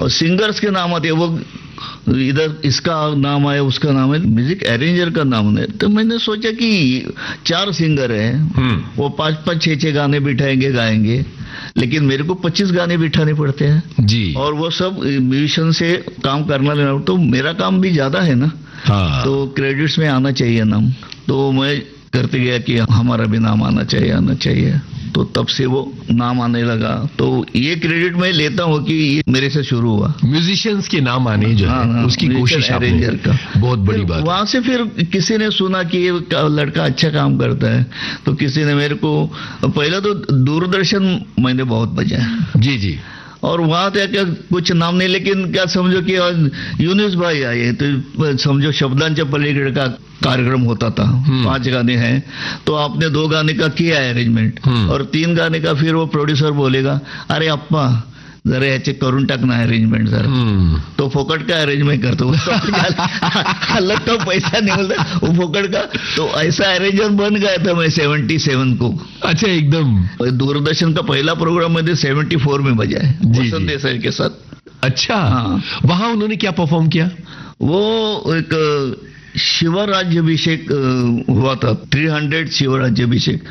और सिंगर्स के नाम आते हैं, वो इधर इसका नाम आया उसका नाम है, म्यूजिक अरेंजर का नाम नहीं। तो मैंने सोचा कि 4 सिंगर हैं, वो 5-5 6-6 गाने बिठाएंगे गाएंगे, लेकिन मेरे को 25 गाने बिठाने पड़ते हैं जी। और वो सब म्यूजिशियन से काम करना लेना, तो मेरा काम भी ज्यादा है ना। हाँ। तो क्रेडिट्स में आना चाहिए नाम, तो मैं करते गया कि हमारा भी नाम आना चाहिए। तो तब से वो नाम आने लगा। तो ये क्रेडिट मैं लेता हूँ कि ये मेरे से शुरू हुआ, म्यूजिशियंस के नाम आने जो है उसकी कोशिश अरेंजर का, बहुत बड़ी बात। वहां से फिर किसी ने सुना कि ये लड़का अच्छा काम करता है, तो किसी ने मेरे को, पहले तो दूरदर्शन मैंने बहुत बजाया जी जी, और वहां तक कुछ नाम नहीं, लेकिन क्या समझो कि यूनुस भाई आए तो समझो शब्दांच्या पलीकडे का कार्यक्रम होता था। 5 गाने हैं तो आपने 2 गाने का किया अरेंजमेंट और 3 गाने का फिर वो प्रोड्यूसर बोलेगा, अरे अप्पा जरा याचे करून टाक ना अरेंजमेंट जरा, तो फोकट का अरेंजमेंट करतो, अलग का पैसा नहीं मिलता, वो फोकट का। तो ऐसा अरेंजर बन गया था मैं 77 को। अच्छा, एकदम दूरदर्शन का पहला प्रोग्राम मैंने 74 में बजा है वसंत देसाई के साथ। अच्छा, हाँ। वहां उन्होंने क्या परफॉर्म किया? वो एक शिवराज्याभिषेक हुआ था, 300 शिवराज्याभिषेक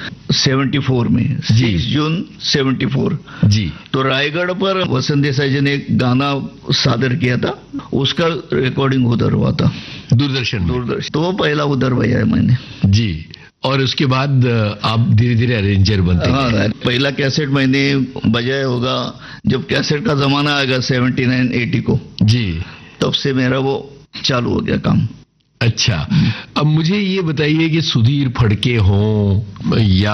74 में, 6 जून 74 जी। तो रायगढ़ पर वसंत देसाई जी ने एक गाना सादर किया था, उसका रिकॉर्डिंग उधर हुआ था दूरदर्शन। तो वो पहला उधर बजा है मैंने जी। और उसके बाद आप धीरे धीरे अरेंजर बनते हैं। हाँ, पहला कैसेट मैंने बजाया होगा जब कैसेट का जमाना आएगा 79-80 को जी, तब से मेरा वो चालू हो गया काम। अच्छा, अब मुझे ये बताइए कि सुधीर फड़के हों या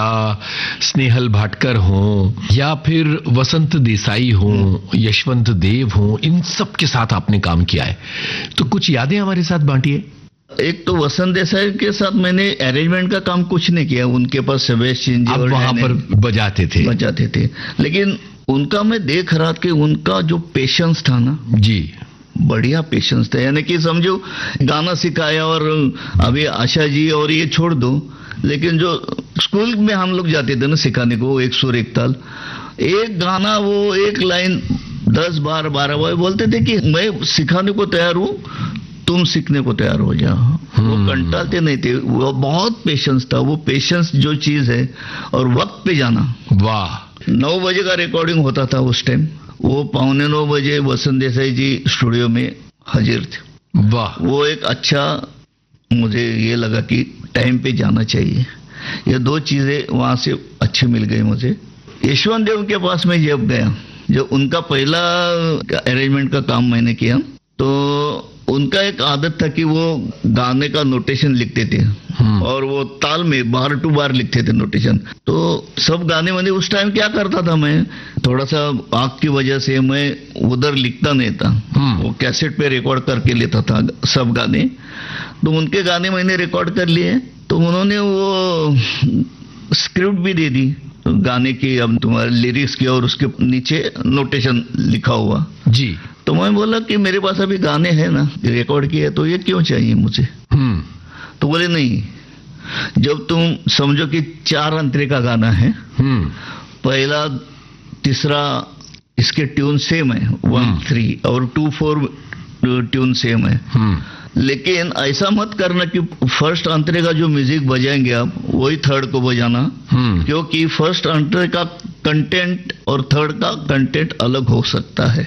स्नेहल भाटकर हों या फिर वसंत देसाई हों, यशवंत देव हों, इन सब के साथ आपने काम किया है, तो कुछ यादें हमारे साथ बांटिए। एक तो वसंत देसाई के साथ मैंने अरेंजमेंट का काम कुछ नहीं किया, उनके पास सेबेस्टियन जी और वहां पर बजाते थे, लेकिन उनका मैं देख रहा कि उनका जो पेशेंस था ना जी, बढ़िया पेशेंस था। यानी कि समझो गाना सिखाया और अभी आशा जी और ये छोड़ दो, लेकिन जो स्कूल में हम लोग जाते थे ना सिखाने को, एक सुर एक ताल, एक गाना वो एक लाइन 10 बार 12 बार बोलते थे कि मैं सिखाने को तैयार हूं, तुम सीखने को तैयार हो जाओ। वो कंटालते नहीं थे, वो बहुत पेशेंस था। वो पेशेंस जो चीज है, और वक्त पे जाना। वाह। 9 बजे का रिकॉर्डिंग होता था उस टाइम, वो 8:45 बजे वसंत देसाई जी स्टूडियो में हाजिर थे। वाह। वो एक अच्छा, मुझे ये लगा कि टाइम पे जाना चाहिए। ये 2 चीजें वहां से अच्छी मिल गई मुझे। यशवंत देव के पास मैं जब गया, जब उनका पहला अरेंजमेंट का काम मैंने किया, तो उनका एक आदत था कि वो गाने का नोटेशन लिखते थे और वो ताल में बार टू बार लिखते थे नोटेशन। तो सब गाने मैंने उस टाइम क्या करता था, मैं थोड़ा सा आँख की वजह से मैं उधर लिखता नहीं था, वो कैसेट पे रिकॉर्ड करके लेता था सब गाने। तो उनके गाने मैंने रिकॉर्ड कर लिए, तो उन्होंने वो स्क्रिप्ट भी दे दी गाने की, अब तुम्हारे लिरिक्स की, और उसके नीचे नोटेशन लिखा हुआ जी। तो मैं बोला कि मेरे पास अभी गाने हैं ना रिकॉर्ड किए, तो ये क्यों चाहिए मुझे? तो बोले नहीं, जब तुम समझो कि 4 अंतरे का गाना है, पहला तीसरा इसके ट्यून सेम है, 1-3 और 2-4 ट्यून सेम है, लेकिन ऐसा मत करना कि फर्स्ट अंतरे का जो म्यूजिक बजाएंगे आप वही थर्ड को बजाना, क्योंकि फर्स्ट अंतरे का कंटेंट और थर्ड का कंटेंट अलग हो सकता है।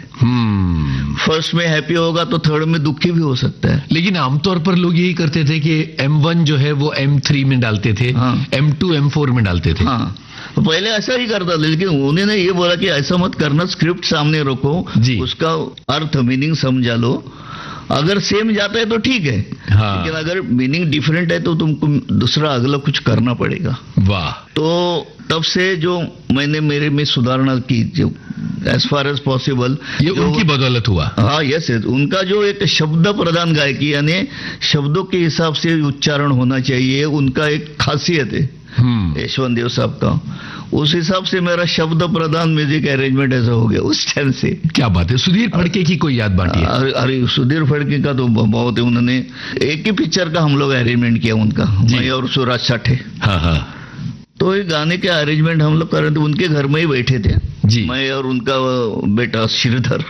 फर्स्ट में हैप्पी होगा तो थर्ड में दुखी भी हो सकता है। लेकिन आमतौर पर लोग यही करते थे कि M1 जो है वो M3 में डालते थे, M2 M4 में डालते थे। हाँ, पहले ऐसा ही करता था, लेकिन उन्होंने ये बोला कि ऐसा मत करना, स्क्रिप्ट सामने रखो, उसका अर्थ मीनिंग समझा लो, अगर सेम जाता है तो ठीक है, लेकिन अगर मीनिंग डिफरेंट है तो तुमको दूसरा अगला कुछ करना पड़ेगा। वाह। तो तब से जो मैंने मेरे में सुधारणा की, जो एज फार एज पॉसिबल, ये उनकी बदौलत हुआ। हाँ, यस, उनका जो एक शब्द प्रधान गायकी, यानी शब्दों के हिसाब से उच्चारण होना चाहिए, उनका एक खासियत है यशवंत देव साहब का। उस हिसाब से मेरा शब्द प्रधान म्यूजिक अरेंजमेंट ऐसा हो गया उस टाइम से। क्या बात है। सुधीर फड़के की कोई याद बांटिए। अरे सुधीर फड़के का तो बहुत है, उन्होंने एक ही पिक्चर का हम लोग अरेंजमेंट किया उनका, मैं और सुराज साठे। हाँ। तो ये गाने के अरेंजमेंट हम लोग कर रहे थे, उनके घर में ही बैठे थे जी, मैं और उनका बेटा श्रीधर।